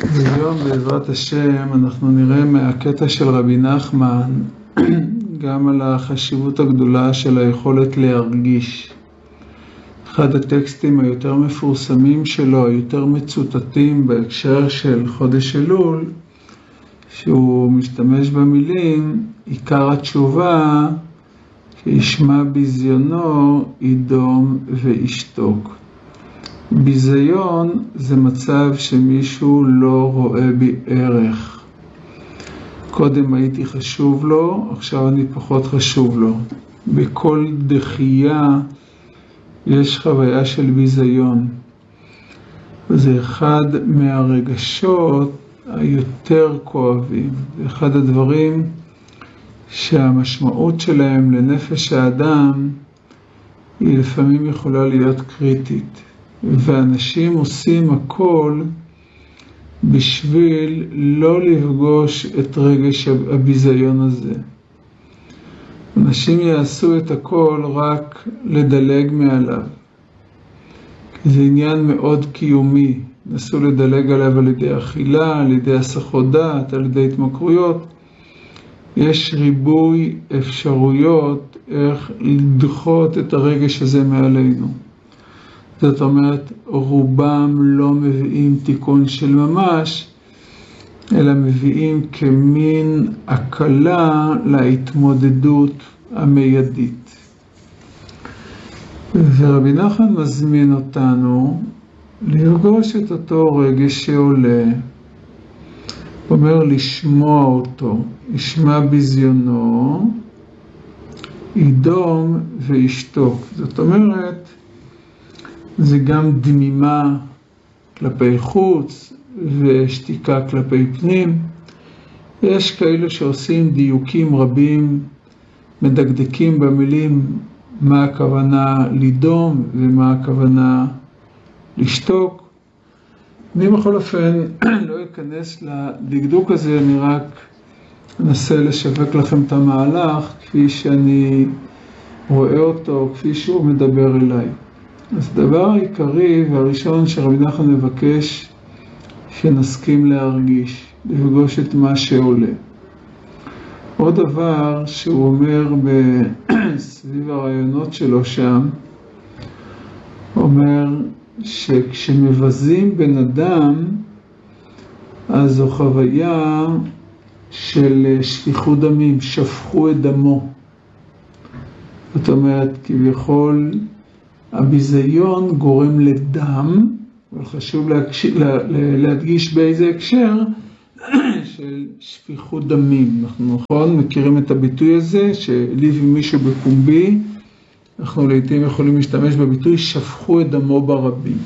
היום בעזרת השם אנחנו נראה מהקטע של רבי נחמן גם על החשיבות הגדולה של היכולת להרגיש. אחד הטקסטים היותר מפורסמים שלו, היותר מצוטטים בהקשר של חודש אלול, שהוא משתמש במילים עיקר התשובה שישמע ביזיונו ידום וישתוק. ביזיון זה מצב שמישהו לא רואה בי ערך. קודם הייתי חשוב לו, עכשיו אני פחות חשוב לו. בכל דחייה יש חוויה של ביזיון. וזה אחד מהרגשות היותר כואבים. זה אחד הדברים שהמשמעות שלהם לנפש האדם היא לפעמים יכולה להיות קריטית. ואנשים עושים הכל בשביל לא לפגוש את רגש הביזיון הזה. אנשים יעשו את הכל רק לדלג מעליו. זה עניין מאוד קיומי. נסו לדלג עליו על ידי אכילה, על ידי הסחות דעת, על ידי התמכרויות. יש ריבוי אפשרויות איך לדחות את הרגש הזה מעלינו. זאת אומרת, רובם לא מביאים תיקון של ממש, אלא מביאים כמין הקלה להתמודדות המיידית. ורבי נחמן מזמין אותנו לרגוש את אותו רגש שעולה, אומר לשמוע אותו, ישמע ביזיונו, ידום וישתוק. זאת אומרת, זה גם דמימה כלפי חוץ ושתיקה כלפי פנים. יש כאלה שעושים דיוקים רבים, מדקדקים במילים מה הכוונה לדום ומה הכוונה לשתוק. אני בכל אופן לא אכנס לדקדוק הזה, אני רק אנסה לשווק לכם את המהלך כפי שאני רואה אותו, כפי שהוא מדבר אליי. אז הדבר העיקרי והראשון שרבי נחמן מבקש שנסכים להרגיש, לפגוש את מה שעולה. עוד דבר שהוא אומר סביב הרעיונות שלו שם, אומר שכשמבזים בן אדם, אז זו חוויה של שפיכות דמים, שפכו את דמו. זאת אומרת, כביכול הביזיון גורם לדם, וחשוב להדגיש באיזה הקשר של שפיכות דמים. אנחנו נכון מכירים את הביטוי הזה, שליב עם מישהו בפומבי, אנחנו לעתים יכולים להשתמש בביטוי שפכו את דמו ברבים.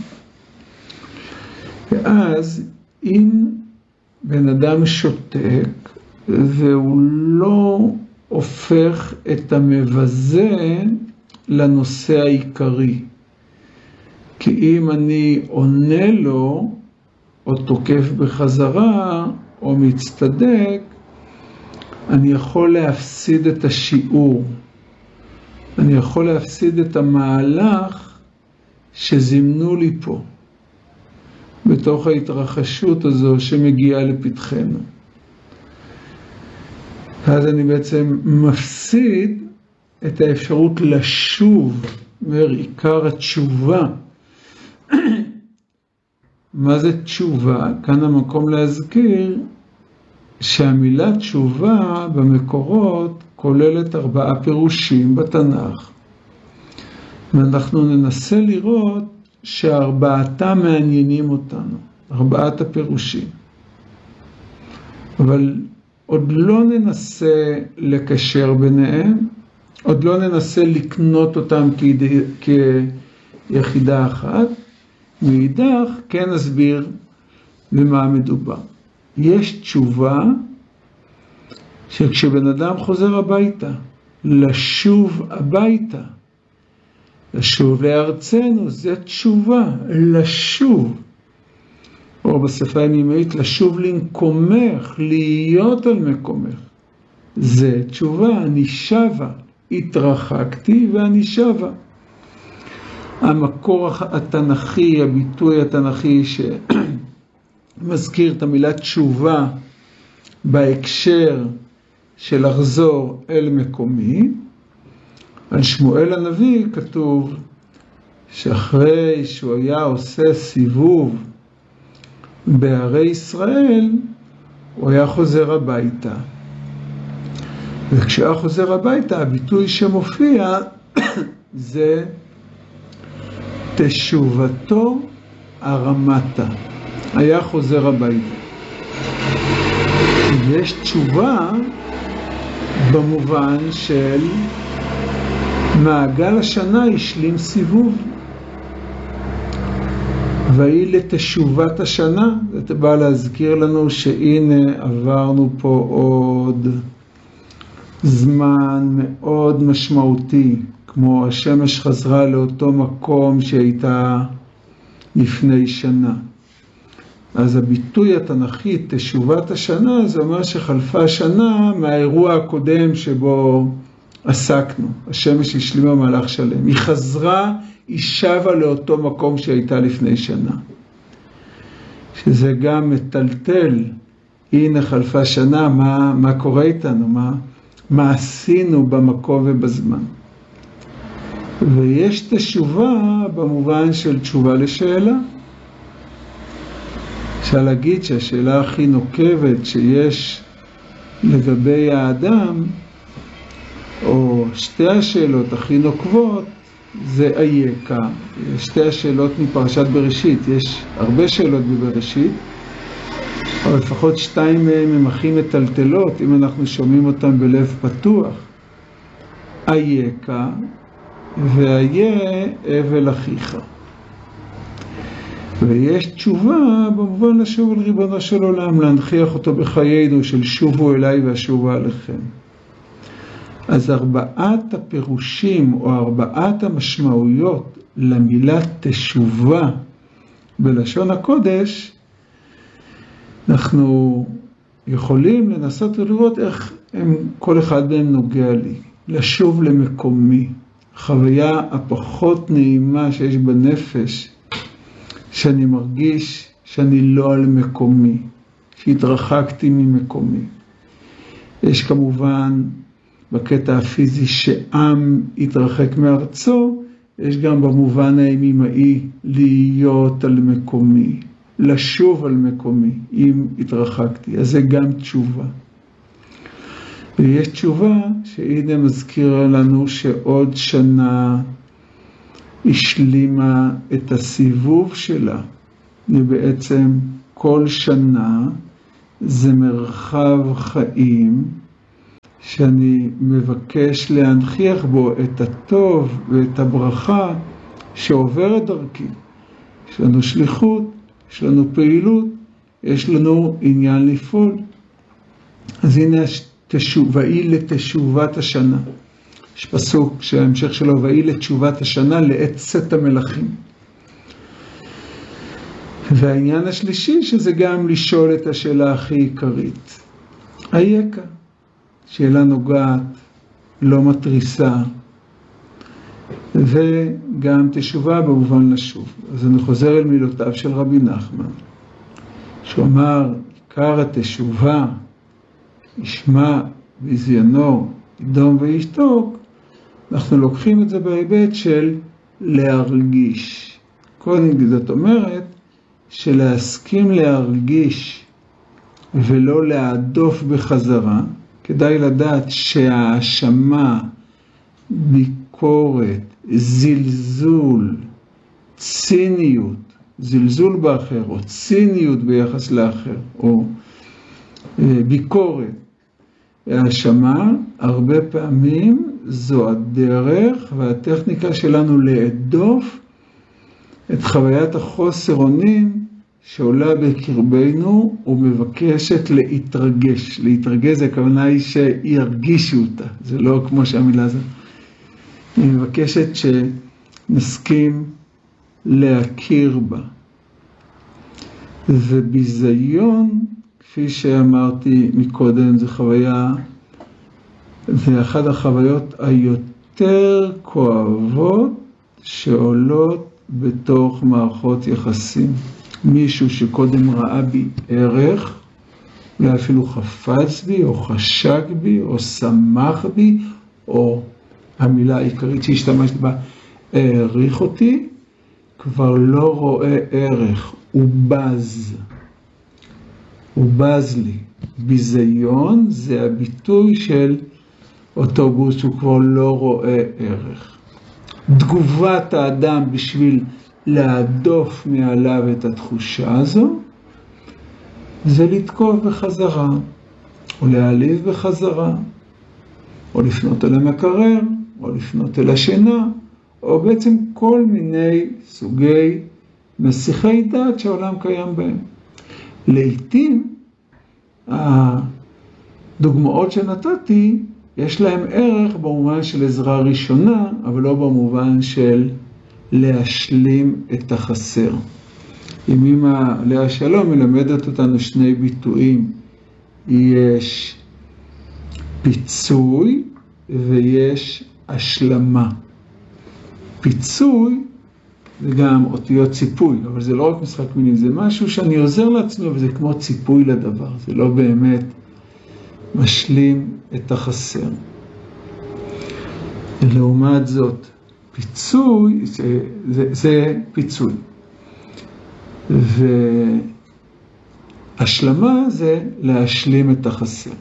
ואז אם בן אדם שותק, והוא לא הופך את המבזה לנושא העיקרי. כי אם אני עונה לו, או תוקף בחזרה, או מצטדק, אני יכול להפסיד את השיעור. אני יכול להפסיד את המהלך שזימנו לי פה, בתוך ההתרחשות הזו שמגיעה לפתחנו. אז אני בעצם מפסיד את האפשרות לשוב, אומר עיקר התשובה. מה זה תשובה? כאן המקום להזכיר שהמילה תשובה במקורות כוללת 4 פירושים בתנ"ך. ואנחנו ננסה לראות שארבעתם מעניינים אותנו, 4 הפירושים. אבל עוד לא ננסה לקשר ביניהם, עוד לא ננסה לקנות אותם כיחידה אחת, מאידך כן נסביר במה מדובר. יש תשובה שכשבן אדם חוזר הביתה, לשוב הביתה, לשוב לארצנו, זה תשובה, לשוב. או בשפה הימית, לשוב למקומך, להיות על מקומך. זה תשובה, אני שווה. התרחקתי ואני שווה. המקור התנ"כי, הביטוי התנ"כי מזכיר את המילה תשובה בהקשר של לחזור אל מקומי. על שמואל הנביא כתוב שאחרי שהוא היה עושה סיבוב בערי ישראל, הוא היה חוזר הביתה. וכשהיה חוזר הביתה, הביטוי שמופיע זה תשובתו הרמתה. היה חוזר הביתה. יש תשובה במובן של מעגל השנה השלים סיבוב. והיא לתשובת השנה. זה בא להזכיר לנו שהנה עברנו פה עוד זמן מאוד משמעותי, כמו השמש חזרה לאותו מקום שהייתה לפני שנה. אז הביטוי התנ"כי, תשובת השנה, זה אומר שחלפה שנה מהאירוע הקודם שבו עסקנו. השמש השלימה מהלך שלם. היא חזרה, היא שבה לאותו מקום שהייתה לפני שנה. שזה גם מטלטל. הנה חלפה שנה, מה קורה איתנו? מה עשינו במקום ובזמן? ויש תשובה במובן של תשובה לשאלה. אפשר להגיד שהשאלה הכי נוקבת שיש לגבי האדם, או שתי השאלות הכי נוקבות, זה אייכה. שתי השאלות מפרשת בראשית. יש הרבה שאלות בבראשית, אבל לפחות שתיים מהם הם הכי מטלטלות, אם אנחנו שומעים אותם בלב פתוח. אייכה, ואיה אבל אחיך. ויש תשובה במובן לשוב אל ריבונו של עולם, להנכיח אותו בחיינו של שובו אליי והשובו עליכם. אז ארבעת הפירושים או ארבעת המשמעויות למילה תשובה בלשון הקודש, אנחנו יכולים לנסות ולראות איך כל אחד מהם נוגע לי. לשוב למקומי, חוויה הפחות נעימה שיש בנפש, שאני מרגיש שאני לא על מקומי, שהתרחקתי ממקומי. יש כמובן בקטע הפיזי שעם התרחק מארצו, יש גם במובן הימימאי להיות על מקומי, לשוב על מקומי אם התרחקתי. אז זה גם תשובה. ויש תשובה שהנה מזכירה לנו שעוד שנה השלימה את הסיבוב שלה. ובעצם כל שנה זה מרחב חיים שאני מבקש להנכיח בו את הטוב ואת הברכה שעוברת דרכי. יש לנו שליחות, יש לנו פעילות, יש לנו עניין לפעול. אז הנה תשובהי לתשובת השנה. יש פסוק שההמשך שלו, והיא לתשובת השנה לעת צאת המלאכים. והעניין השלישי שזה גם לשאול את השאלה הכי עיקרית. אייכה? שאלה נוגעת, לא מטריסה, וגם תשובה במובן לשוב. אז אני חוזר אל מילותיו של רבי נחמן, שהוא אמר, עיקר התשובה, ישמע ויזיינו, ידום וישתוק. אנחנו לוקחים את זה בהיבט של להרגיש. קודם זאת אומרת, שלהסכים להרגיש ולא להעדוף בחזרה, כדאי לדעת שההאשמה, ביקורת, זלזול, ציניות, זלזול באחר או ציניות ביחס לאחר או ביקורת, ההאשמה הרבה פעמים זו הדרך והטכניקה שלנו להדוף את חוויית החוסר אונים שעולה בקרבנו ומבקשת להתרגש. להתרגש זה הכוונה היא שירגישו אותה. זה לא כמו שהמילה הזאת. היא מבקשת שנסכים להכיר בה. וביזיון, כפי שאמרתי מקודם, זה חוויה, זה אחת החוויות היותר כואבות שעולות בתוך מערכות יחסים. מישהו שקודם ראה בי ערך, אולי אפילו חפץ בי, או חשק בי, או שמח בי, או המילה העיקרית שהשתמשת בה, העריך אותי, כבר לא רואה ערך, הוא בז. הוא בז לי. ביזיון זה הביטוי של אותו גוף שהוא כבר לא רואה ערך. תגובת האדם בשביל להדוף מעליו את התחושה הזו, זה לתקוף בחזרה, או להעליב בחזרה, או לפנות אל המקרר, או לפנות אל השינה, או בעצם כל מיני סוגי מסיחי דעת שהעולם קיים בהם. לעתים, הדוגמאות שנתתי, יש להם ערך במובן של עזרה ראשונה, אבל לא במובן של להשלים את החסר. אם אמא לאה שלום מלמדת אותנו שני ביטויים, יש פיצוי ויש השלמה. פיצוי זה גם אותיות ציפוי, אבל זה לא רק משחק מילים, זה משהו שאני עוזר לעצמי, וזה כמו ציפוי לדבר, זה לא באמת משלים את החסר. לעומת זאת, פיצוי זה פיצוי. והשלמה זה להשלים את החסר.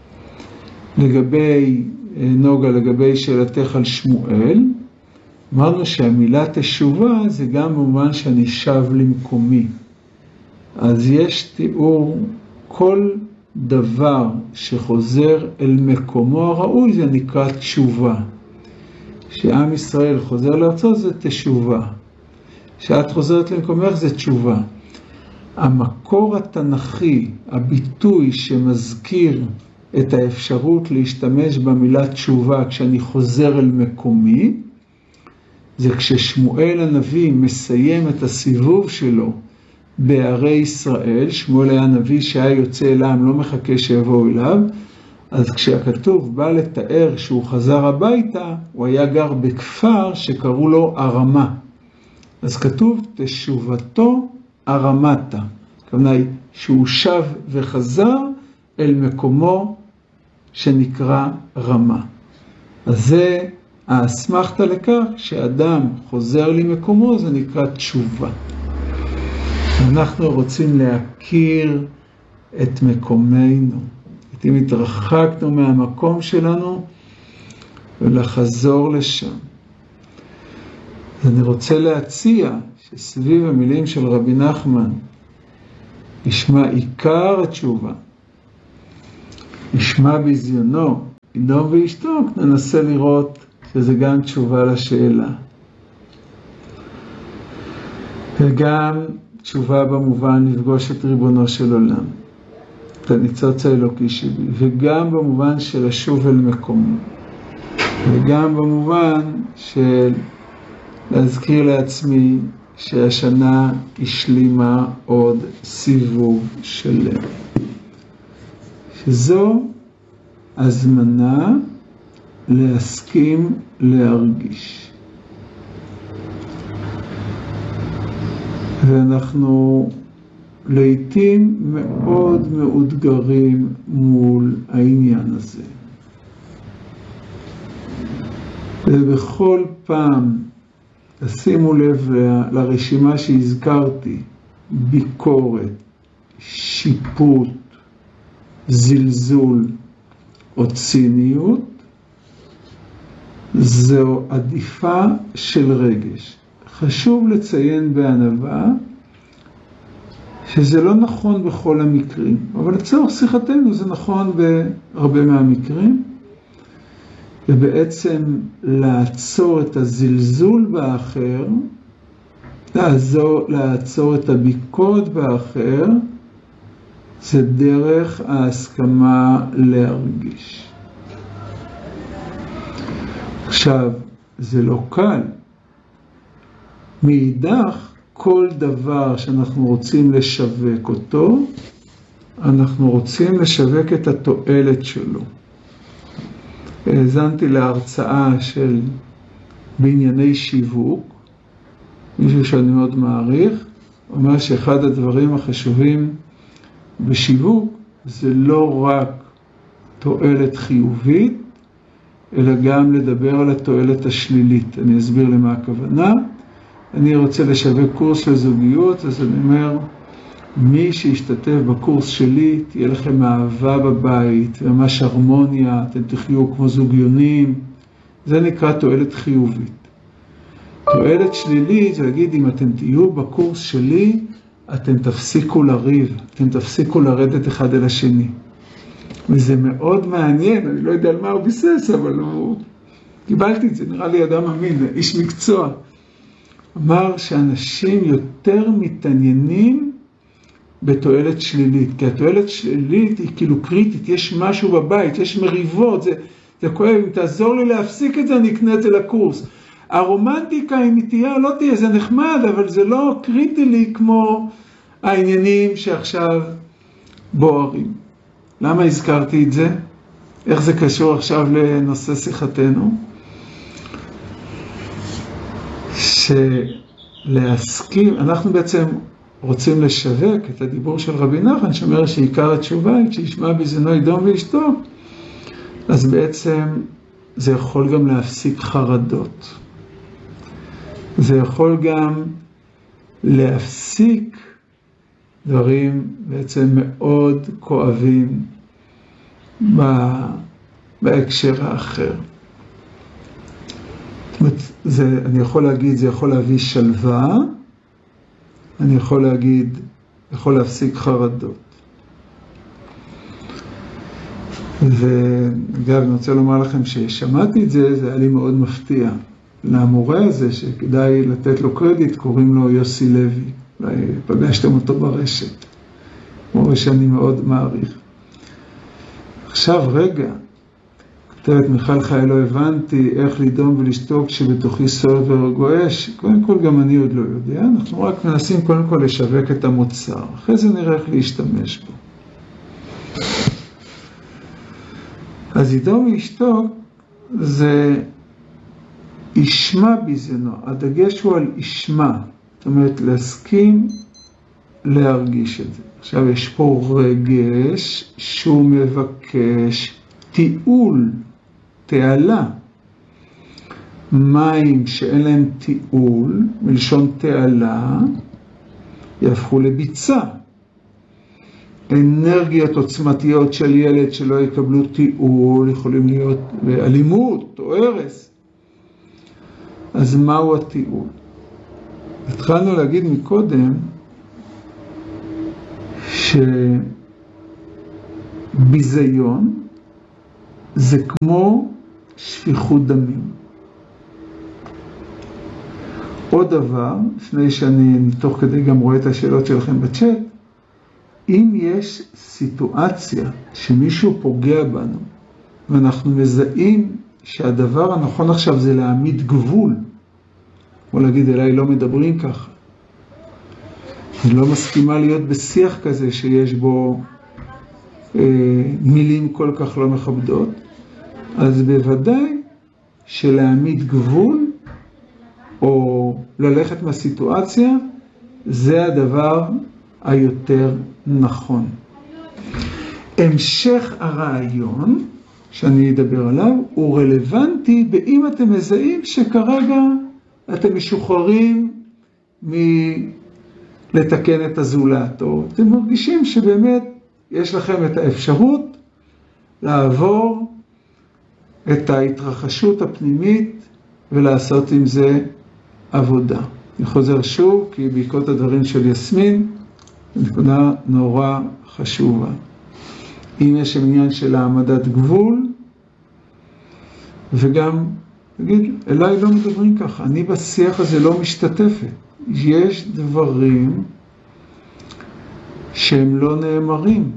לגבי נוגה, לגבי שאלתך על שמואל, אמרנו שהמילה תשובה זה גם במובן שאני שב למקומי. אז יש תיאור, כל דבר שחוזר אל מקומו הראוי זה נקרא תשובה. שעם ישראל חוזר לארצו זה תשובה. שאת חוזרת למקומך זה תשובה. המקור התנ"כי, הביטוי שמזכיר את האפשרות להשתמש במילה תשובה כשאני חוזר אל מקומי, זה כששמואל הנביא מסיים את הסיבוב שלו בערי ישראל. שמואל היה נביא שהיה יוצא אל העם, לא מחכה שיבואו אליו. אז כשהכתוב בא לתאר שהוא חזר הביתה, הוא היה גר בכפר שקראו לו ארמה. אז כתוב תשובתו ארמתה. כלומר, שהוא שב וחזר אל מקומו שנקרא רמה. אז זה האסמכתה לכך שאדם חוזר למקומו, זה נקרא תשובה. אנחנו רוצים להכיר את מקומנו. אם התרחקנו מהמקום שלנו ולחזור לשם. אני רוצה להציע שסביב המילים של רבי נחמן ישמע עיקר התשובה, ישמע בזיונו, ידום וישתוק, ננסה לראות שזה גם תשובה לשאלה. וגם תשובה במובן לפגוש את ריבונו של עולם, את הניצוץ האלוקי שבי, וגם במובן של לשוב אל מקומו, וגם במובן של להזכיר לעצמי שהשנה השלימה עוד סיבוב שלם. שזו הזמנה להסכים להרגיש. ואנחנו לעתים מאוד מאותגרים מול העניין הזה. ובכל פעם, תשימו לב לרשימה שהזכרתי, ביקורת, שיפוט, זלזול או ציניות, זו עדיפה של רגש. חשוב לציין בענווה שזה לא נכון בכל המקרים, אבל לצורך שיחתנו זה נכון בהרבה מהמקרים, ובעצם לעצור את הזלזול באחר, לעצור את הביקורת באחר, זה דרך ההסכמה להרגיש. עכשיו, זה לא קל. מאידך, כל דבר שאנחנו רוצים לשווק אותו, אנחנו רוצים לשווק את התועלת שלו. האזנתי להרצאה של בענייני שיווק, מישהו שאני מאוד מעריך, אומר שאחד הדברים החשובים בשיווק זה לא רק תועלת חיובית, אלא גם לדבר על התועלת השלילית. אני אסביר למה הכוונה. אני רוצה לשווק קורס של זוגיות, אז אני אומר, מי שישתתף בקורס שלי, תהיה לכם אהבה בבית, ממש הרמוניה, אתם תחיו כמו זוגיונים. זה נקרא תועלת חיובית. תועלת שלילית, זה להגיד, אם אתם תהיו בקורס שלי, אתם תפסיקו לריב, אתם תפסיקו לרדת אחד אל השני. וזה מאוד מעניין, אני לא יודע על מה הוא ביסס, אבל קיבלתי את זה, נראה לי אדם אמין, איש מקצוע. אמר שאנשים יותר מתעניינים בתועלת שלילית, כי התועלת שלילית היא כאילו קריטית, יש משהו בבית, יש מריבות, זה כואב, אם תעזור לי להפסיק את זה, אני אקנה את זה לקורס. הרומנטיקה, אם היא תהיה או לא תהיה, זה נחמד, אבל זה לא קריטי לי כמו העניינים שעכשיו בוערים. למה הזכרתי את זה? איך זה קשור עכשיו לנושא שיחתנו? שלהסכים, אנחנו בעצם רוצים לשווק את הדיבור של רבי נחמן, שאומר שעיקר התשובה היא כשישמע בזינו ידום ואשתו, אז בעצם זה יכול גם להפסיק חרדות. זה יכול גם להפסיק דברים בעצם מאוד כואבים בהקשר האחר. זאת אומרת, אני יכול להגיד, זה יכול להביא שלווה, אני יכול להגיד, יכול להפסיק חרדות. ואגב, אני רוצה לומר לכם ששמעתי את זה, זה היה לי מאוד מפתיע. למורה הזה שכדאי לתת לו קרדיט, קוראים לו יוסי לוי. אולי פגשתם אותו ברשת. מורה שאני מאוד מעריך. עכשיו רגע, כתבת מיכל חיי, לא הבנתי איך לדום ולשתוק שבתוכי סוער ורגוע אש. קודם כל גם אני עוד לא יודע, אנחנו רק מנסים קודם כל לשווק את המוצר. אחרי זה נראה איך להשתמש בו. אז לדום ולשתוק זה ישמע בזינו, הדגש הוא על ישמע, זאת אומרת להסכים להרגיש את זה. עכשיו יש פה רגש שהוא מבקש תיעול, תעלה. מים שאין להם תיעול, מלשון תעלה, יהפכו לביצה. אנרגיות עוצמתיות של ילד שלא יקבלו תיעול, יכולים להיות אלימות או הרס. אז מהו התיעול? התחלנו להגיד מקודם שביזיון זה כמו שפיכות דמים. עוד דבר, לפני שאני תוך כדי גם רואה את השאלות שלכם בצ'אט, אם יש סיטואציה שמישהו פוגע בנו, ואנחנו מזהים שהדבר הנכון עכשיו זה להעמיד גבול, או להגיד אליי לא מדברים ככה, אני לא מסכימה להיות בשיח כזה שיש בו מילים כל כך לא מכבדות, אז בוודאי שלהעמיד גבול או ללכת מהסיטואציה זה הדבר היותר נכון. המשך הרעיון שאני אדבר עליו הוא רלוונטי באם אתם מזהים שכרגע אתם משוחררים מלתקן את הזולת, או אתם מרגישים שבאמת יש לכם את האפשרות לעבור את ההתרחשות הפנימית ולעשות עם זה עבודה. אני חוזר שוב, כי בעקבות הדברים של יסמין, נקודה נורא חשובה. אם יש עניין של העמדת גבול, וגם, תגיד, אליי לא מדברים ככה, אני בשיח הזה לא משתתפת. יש דברים שהם לא נאמרים.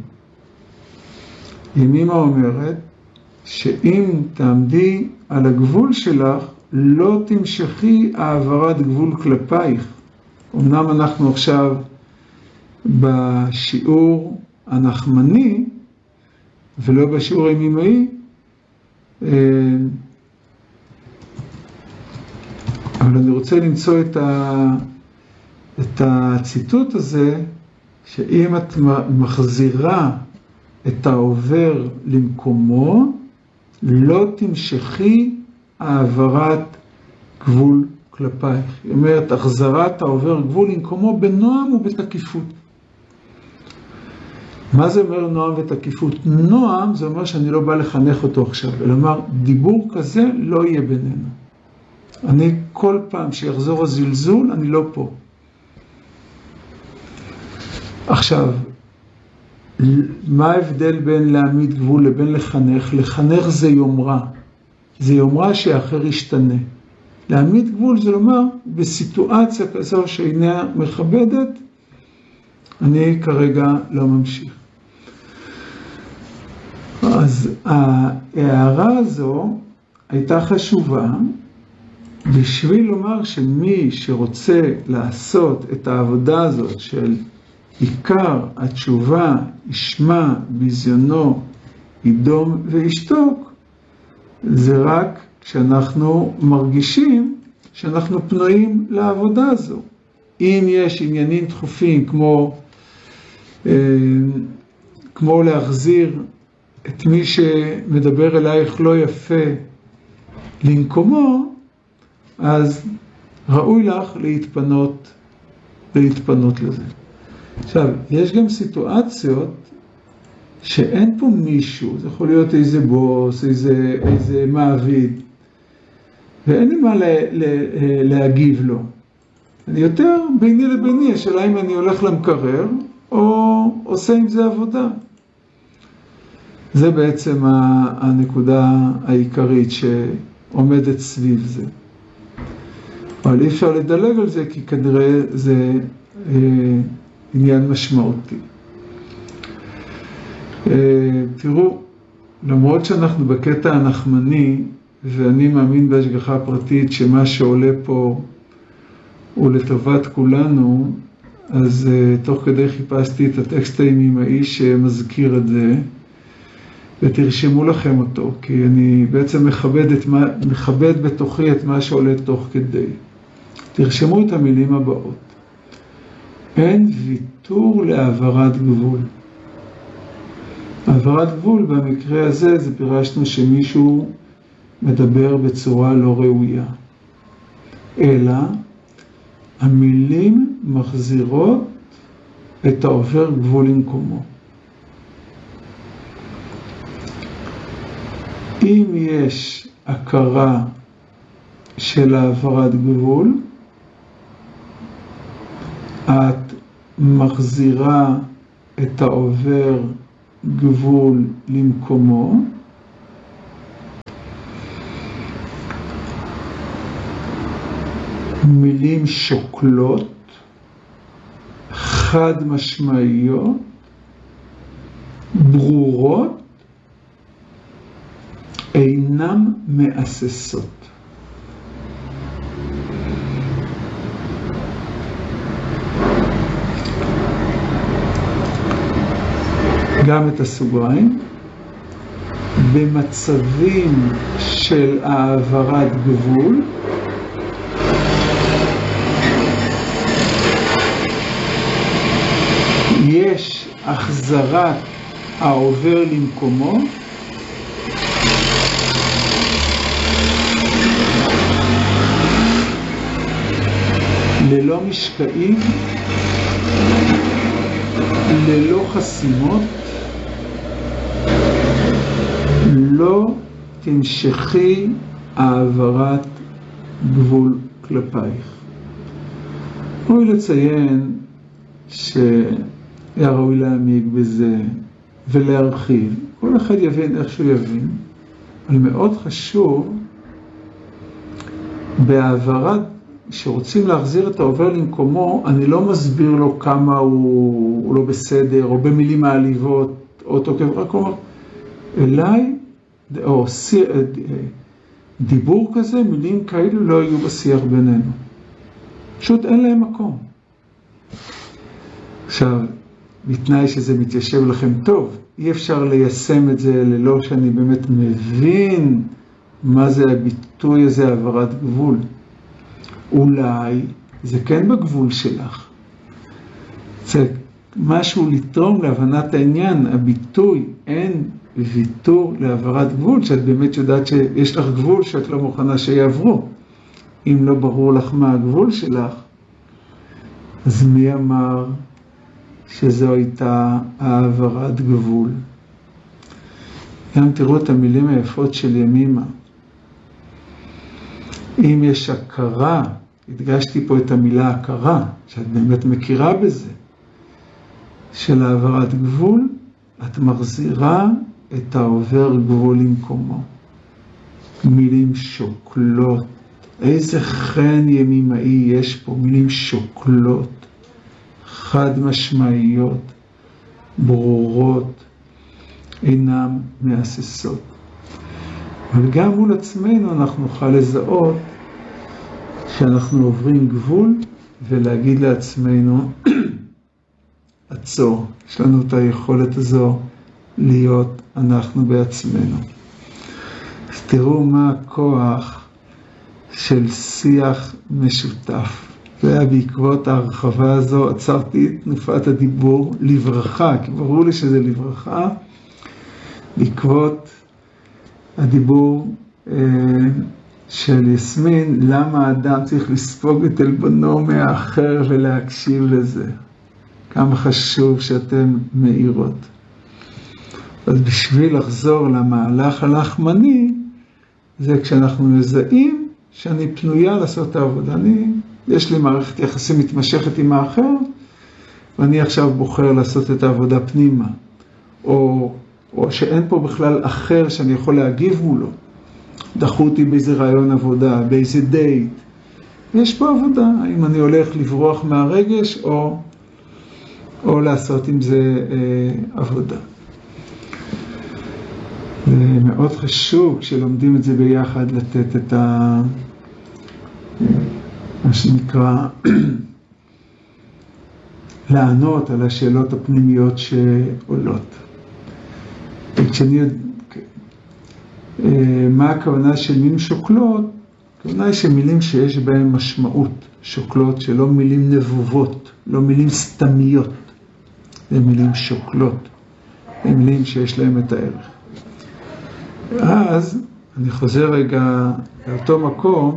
ימימה אומרת, שאם תעמדי על הגבול שלך, לא תמשכי העברת גבול כלפייך. אמנם אנחנו עכשיו בשיעור הנחמני, ולא בשיעור הימימאי, אבל אני רוצה למצוא את הציטוט הזה, שאם את מחזירה את העובר למקומו, לא תמשכי העברת גבול כלפייך. היא אומרת, החזרת העובר גבול למקומו בנועם ובתקיפות. מה זה אומר נועם ותקיפות? נועם זה אומר שאני לא בא לחנך אותו עכשיו, אלא אומר, דיבור כזה לא יהיה בינינו. אני כל פעם שיחזור הזלזול, אני לא פה. עכשיו, מה ההבדל בין להעמיד גבול לבין לחנך? לחנך זה יומרה. זה יומרה שאחר ישתנה. להעמיד גבול זה לומר, בסיטואציה כזו שאינה מכבדת, אני כרגע לא ממשיך. אז ההערה הזו הייתה חשובה, בשביל לומר שמי שרוצה לעשות את העבודה הזאת של עיקר התשובה, ישמע בזיונו, ידום וישתוק, זה רק כשאנחנו מרגישים שאנחנו פנויים לעבודה הזו. אם יש עניינים דחופים כמו להחזיר את מי שמדבר אלייך לא יפה למקומו, אז ראוי לך להתפנות לזה. עכשיו, יש גם סיטואציות שאין פה מישהו, זה יכול להיות איזה בוס, איזה מעביד, ואין לי מה להגיב לו. אני יותר ביני לביני, השאלה אם אני הולך למקרר, או עושה עם זה עבודה. זה בעצם הנקודה העיקרית שעומדת סביב זה. אבל אי אפשר לדלג על זה, כי כנראה זה עניין משמעותי. תראו, למרות שאנחנו בקטע הנחמני, ואני מאמין בהשגחה פרטית שמה שעולה פה הוא לטובת כולנו, אז תוך כדי חיפשתי את הטקסט הימאי שמזכיר את זה, ותרשמו לכם אותו, כי אני בעצם מכבד בתוכי את מה שעולה תוך כדי. תרשמו את המילים הבאות. אין ויתור להעברת גבול. העברת גבול במקרה הזה, זה פירשנו שמישהו מדבר בצורה לא ראויה. אלא המילים מחזירות את העובר גבול למקומו. אם יש הכרה של העברת גבול, את מחזירה את העובר גבול למקומו, מילים שוקלות, חד משמעיות, ברורות, אינם מאססות. גם את הסוגריים, במצבים של העברת גבול, יש החזרת העובר למקומו, ללא משקעים, ללא חסימות, לא תמשכי העברת גבול כלפייך. ראוי לציין שהיה ראוי להעמיק בזה ולהרחיב. כל אחד יבין איך שהוא יבין, אבל מאוד חשוב בהעברת שרוצים להחזיר את העובר למקומו, אני לא מסביר לו כמה הוא לא בסדר, או במילים מעליבות, או תוקף, רק אומר, אליי, או דיבור כזה, מילים כאלו לא יהיו בשיח בינינו. פשוט אין להם מקום. עכשיו, בתנאי שזה מתיישב לכם טוב, אי אפשר ליישם את זה ללא שאני באמת מבין מה זה הביטוי הזה, העברת גבול. אולי זה כן בגבול שלך. זה משהו לתרום להבנת העניין, הביטוי, אין ויתור להעברת גבול, שאת באמת יודעת שיש לך גבול שאת לא מוכנה שיעברו. אם לא ברור לך מה הגבול שלך, אז מי אמר שזו הייתה העברת גבול? גם תראו את המילים היפות של ימימה. אם יש הכרה, הדגשתי פה את המילה הכרה, שאת באמת מכירה בזה, של העברת גבול, את מחזירה את העובר גבול למקומו. מילים שוקלות. איזה חן ימימאי יש פה, מילים שוקלות, חד משמעיות, ברורות, אינם מהססות. אבל גם מול עצמנו אנחנו נוכל לזהות שאנחנו עוברים גבול ולהגיד לעצמנו, עצור, יש לנו את היכולת הזו להיות אנחנו בעצמנו. אז תראו מה הכוח של שיח משותף. ובעקבות ההרחבה הזו עצרתי את תנופת הדיבור לברכה, כי ברור לי שזה לברכה, בעקבות הדיבור של יסמין, למה האדם צריך לספוג את עלבונו מהאחר ולהקשיב לזה. כמה חשוב שאתם מאירות. אז בשביל לחזור למהלך הלחמני, זה כשאנחנו מזהים שאני פנויה לעשות את העבודה. יש לי מערכת יחסים מתמשכת עם האחר, ואני עכשיו בוחר לעשות את העבודה פנימה. או שאין פה בכלל אחר שאני יכול להגיב מולו. דחו אותי באיזה רעיון עבודה, באיזה דייט. יש פה עבודה, האם אני הולך לברוח מהרגש או לעשות עם זה עבודה. זה מאוד חשוב כשלומדים את זה ביחד לתת את מה שנקרא לענות על השאלות הפנימיות שעולות. מה הכוונה של מילים שוקלות? הכוונה היא שמילים שיש בהן משמעות, שוקלות, שלא מילים נבובות, לא מילים סתמיות, זה מילים שוקלות, זה מילים שיש להם את הערך. אז אני חוזר רגע לאותו מקום,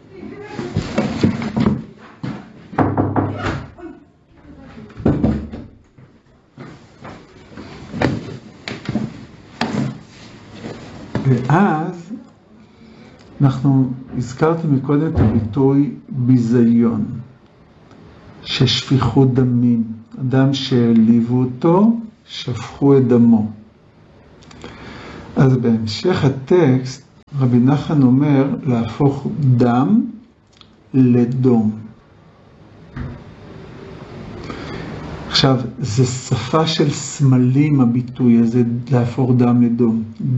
ואז אנחנו הזכרתי מקודם את הביטוי ביזיון, ששפיכות דמים, אדם שליוו אותו, שפכו את דמו. אז בהמשך הטקסט, רבי נחמן אומר להפוך דם לדום. עכשיו, זה שפה של סמלים הביטוי הזה, להפוך דם לדום.